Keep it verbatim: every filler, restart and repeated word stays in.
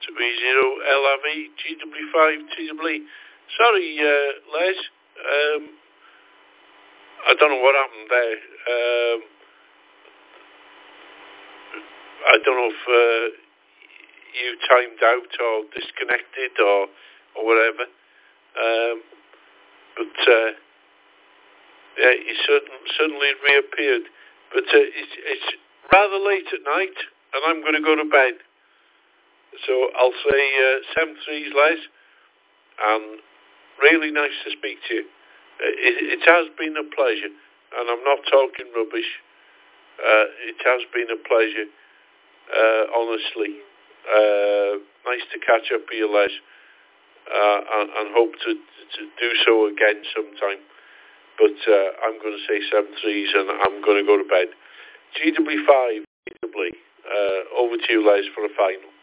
three zero L R V, G W five, T W E. Sorry, uh, Les. Um, I don't know what happened there. Um, I don't know if uh, you timed out or disconnected or, or whatever. Um, but, uh, yeah, he certain, certainly reappeared. But uh, it's, it's rather late at night, and I'm going to go to bed. So I'll say uh, seven threes, Les, and really nice to speak to you. It, it has been a pleasure, and I'm not talking rubbish. Uh, it has been a pleasure, uh, honestly. Uh, nice to catch up with you, Les, uh, and, and hope to, to do so again sometime. But uh, I'm going to say seven threes, and I'm going to go to bed. G W five, G W, uh, over to you, Les, for a final.